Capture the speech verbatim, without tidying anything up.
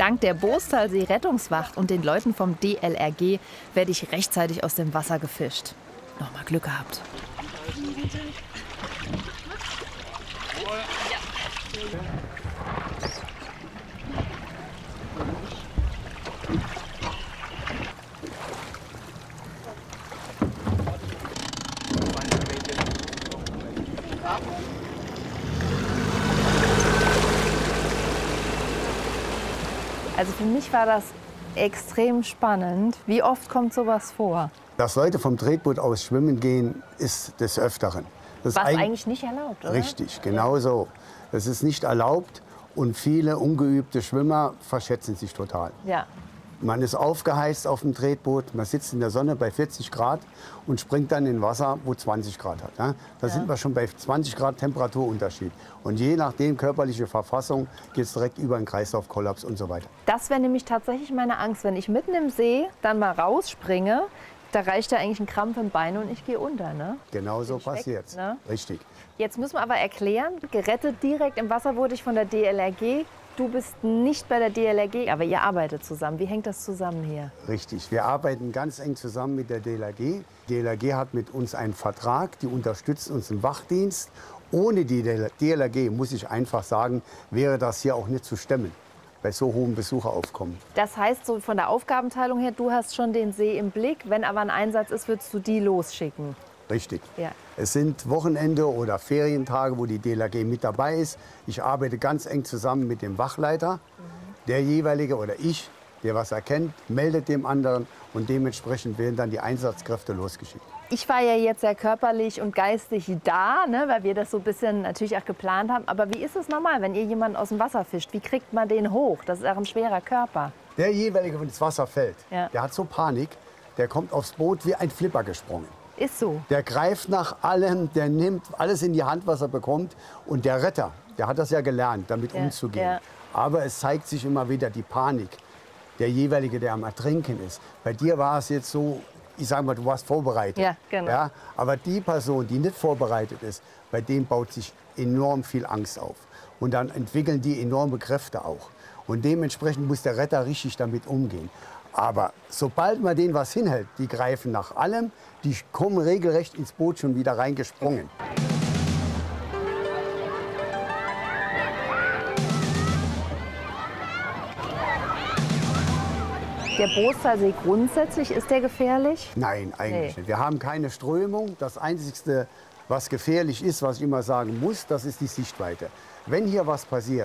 Dank der Boostalsee Rettungswacht und den Leuten vom D L R G werde ich rechtzeitig aus dem Wasser gefischt. Nochmal Glück gehabt. Also für mich war das extrem spannend. Wie oft kommt sowas vor? Dass Leute vom Tretboot aus schwimmen gehen, ist des Öfteren. Das Was ist eigentlich nicht erlaubt, oder? Richtig, genau so. Das ist nicht erlaubt und viele ungeübte Schwimmer verschätzen sich total. Ja. Man ist aufgeheizt auf dem Tretboot, man sitzt in der Sonne bei vierzig Grad und springt dann in Wasser, wo zwanzig Grad hat. Ja? Da Ja. sind wir schon bei zwanzig Grad Temperaturunterschied. Und je nachdem körperliche Verfassung geht es direkt über einen Kreislaufkollaps und so weiter. Das wäre nämlich tatsächlich meine Angst, wenn ich mitten im See dann mal rausspringe. Da reicht ja eigentlich ein Krampf im Bein und ich gehe unter, ne? Genau so Bin ich weg, passiert's. ne? Richtig. Jetzt müssen wir aber erklären, gerettet direkt im Wasser wurde ich von der D L R G. Du bist nicht bei der D L R G, aber ihr arbeitet zusammen. Wie hängt das zusammen hier? Richtig. Wir arbeiten ganz eng zusammen mit der D L R G. Die D L R G hat mit uns einen Vertrag, die unterstützt uns im Wachdienst. Ohne die D L R G, muss ich einfach sagen, wäre das hier auch nicht zu stemmen, bei so hohem Besucheraufkommen. Das heißt, so von der Aufgabenteilung her, du hast schon den See im Blick. Wenn aber ein Einsatz ist, würdest du die losschicken? Richtig. Ja. Es sind Wochenende oder Ferientage, wo die D L R G mit dabei ist. Ich arbeite ganz eng zusammen mit dem Wachleiter. Mhm. Der jeweilige oder ich, der was erkennt, meldet dem anderen und dementsprechend werden dann die Einsatzkräfte losgeschickt. Ich war ja jetzt sehr körperlich und geistig da, ne, weil wir das so ein bisschen natürlich auch geplant haben. Aber wie ist es normal, wenn ihr jemanden aus dem Wasser fischt? Wie kriegt man den hoch? Das ist auch ein schwerer Körper. Der jeweilige, wenn ins Wasser fällt, Ja. der hat so Panik, der kommt aufs Boot wie ein Flipper gesprungen. Ist so. Der greift nach allem, der nimmt alles in die Hand, was er bekommt. Und der Retter, der hat das ja gelernt, damit Ja, umzugehen. ja. Aber es zeigt sich immer wieder die Panik. Der jeweilige, der am Ertrinken ist. Bei dir war es jetzt so, ich sag mal, du warst vorbereitet. Ja, genau. Ja, aber die Person, die nicht vorbereitet ist, bei dem baut sich enorm viel Angst auf. Und dann entwickeln die enorme Kräfte auch. Und dementsprechend muss der Retter richtig damit umgehen. Aber sobald man denen was hinhält, die greifen nach allem, die kommen regelrecht ins Boot schon wieder reingesprungen. Der Boostalsee grundsätzlich, ist der gefährlich? Nein, eigentlich Nee. nicht. Wir haben keine Strömung. Das Einzige, was gefährlich ist, was ich immer sagen muss, das ist die Sichtweite. Wenn hier was passiert,